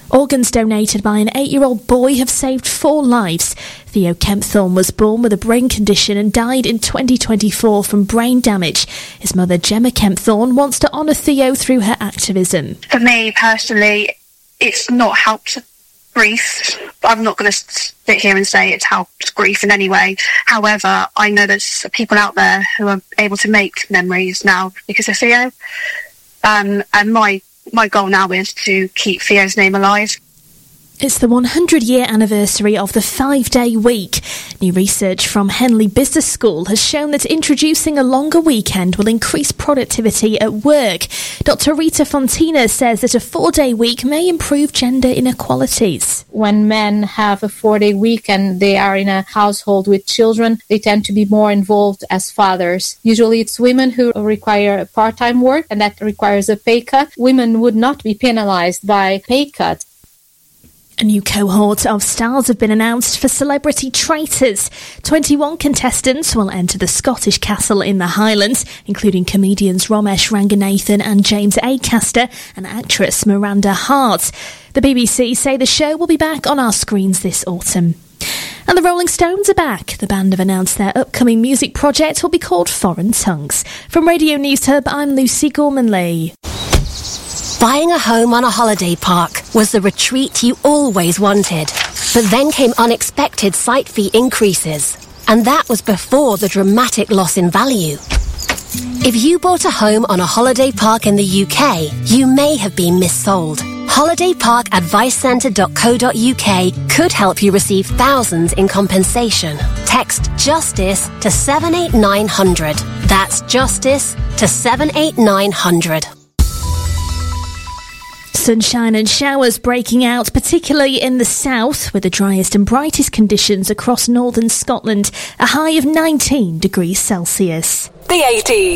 Organs donated by an 8-year-old boy have saved 4 lives. Theo Kempthorne was born with a brain condition and died in 2024 from brain damage. His mother, Gemma Kempthorne, wants to honour Theo through her activism. For me personally, it's not helped grief. I'm not going to sit here and say it's helped grief in any way. However, I know there's people out there who are able to make memories now because of Theo. And my goal now is to keep Theo's name alive. It's the 100-year anniversary of the 5-day week. New research from Henley Business School has shown that introducing a longer weekend will increase productivity at work. Dr. Rita Fontina says that a 4-day week may improve gender inequalities. When men have a 4-day week and they are in a household with children, they tend to be more involved as fathers. Usually it's women who require part-time work, and that requires a pay cut. Women would not be penalised by pay cuts. A new cohort of stars have been announced for Celebrity Traitors. 21 contestants will enter the Scottish castle in the Highlands, including comedians Romesh Ranganathan and James Acaster and actress Miranda Hart. The BBC say the show will be back on our screens this autumn. And the Rolling Stones are back. The band have announced their upcoming music project will be called Foreign Tongues. From Radio News Hub, I'm Lucy Gorman-Lee. Buying a home on a holiday park was the retreat you always wanted. But then came unexpected site fee increases. And that was before the dramatic loss in value. If you bought a home on a holiday park in the UK, you may have been missold. holidayparkadvicecentre.co.uk could help you receive thousands in compensation. Text JUSTICE to 78900. That's JUSTICE to 78900. Sunshine and showers breaking out, particularly in the south, with the driest and brightest conditions across northern Scotland, a high of 19 degrees Celsius. The 80s.